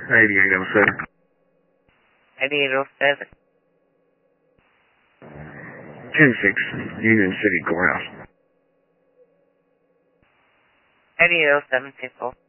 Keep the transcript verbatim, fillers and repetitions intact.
eighty-eight oh seven. eighty-eight oh seven. ten six, Union City Courthouse. eighty-eight oh seven, people.